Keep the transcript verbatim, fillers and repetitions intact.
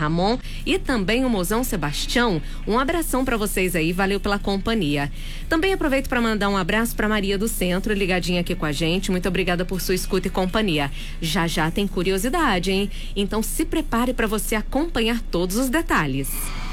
Ramon e também o mozão Sebastião. Um abração para vocês aí, valeu pela companhia. Também aproveito para mandar um abraço para Maria do Centro, ligadinha aqui com a gente. Muito obrigada por sua escuta e companhia. Já já tem curiosidade, hein? Então se prepare para você acompanhar todos os detalhes.